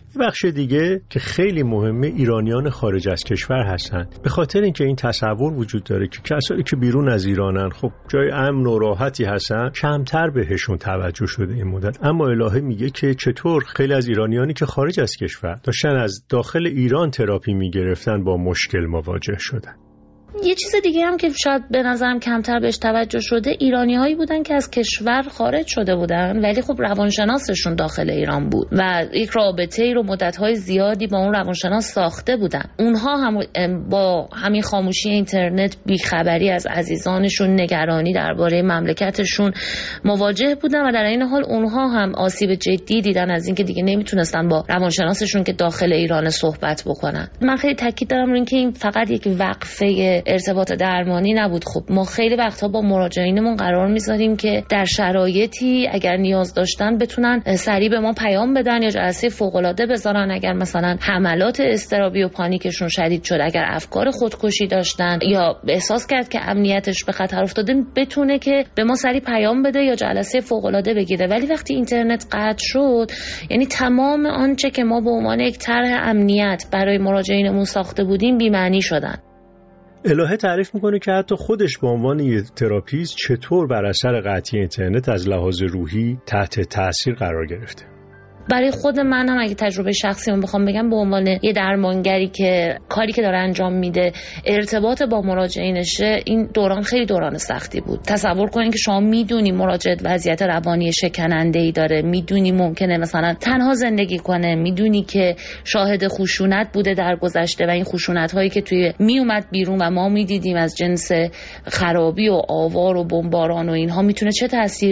بخش دیگه که خیلی مهمه ایرانیان خارج از کشور هستن، به خاطر اینکه این تصور وجود داره که کسایی که بیرون از ایرانن خب جای امن و راحتی هستن، کمتر بهشون توجه شده این مدت. اما الهه میگه که چطور خیلی از ایرانیانی که خارج از کشور داشتن از داخل ایران تراپی میگرفتن با مشکل مواجه شدن. یه چیز دیگه هم که شاید به نظرم کمتر بهش توجه شده، ایرانی‌هایی بودن که از کشور خارج شده بودن ولی خب روانشناسشون داخل ایران بود و یک رابطه‌ای رو مدت‌های زیادی با اون روانشناس ساخته بودن. اونها هم با همین خاموشی اینترنت، بیخبری از عزیزانشون، نگرانی درباره مملکتشون مواجه بودن و در این حال اونها هم آسیب جدی دیدن از اینکه دیگه نمیتونستن با روانشناسشون که داخل ایران صحبت بکنن. من خیلی تاکید دارم روی اینکه این فقط یک وقفه ارتباط درمانی نبود. خب ما خیلی وقتها با مراجعینمون قرار میذاریم که در شرایطی اگر نیاز داشتن بتونن سریع به ما پیام بدن یا جلسه فوق‌العاده بذارن، اگر مثلا حملات اضطرابی و پانیکشون شدید شد، اگر افکار خودکشی داشتن یا احساس کرد که امنیتش به خطر افتاده، بتونه که به ما سریع پیام بده یا جلسه فوق‌العاده بگیره. ولی وقتی اینترنت قطع شد، یعنی تمام آنچه که ما به عنوان یک طرح امنیت برای مراجعینمون ساخته بودیم بی‌معنی شدن. الهه تعریف میکنه که حتی خودش به عنوان یه تراپیست چطور بر اثر قطعی اینترنت از لحاظ روحی تحت تاثیر قرار گرفته. برای خود من هم اگه تجربه شخصیمو بخوام بگم، به عنوان یه درمانگری که کاری که داره انجام میده ارتباط با مراجعینشه، این دوران خیلی دوران سختی بود. تصور کنین که شما میدونی مراجع وضعیت روانی شکننده‌ای داره، میدونی ممکنه مثلا تنها زندگی کنه، میدونی که شاهد خشونت بوده در گذشته و این خشونت‌هایی که توی میومد بیرون و ما میدیدیم از جنس خرابی و آوار و بمباران و اینها میتونه چه تأثیر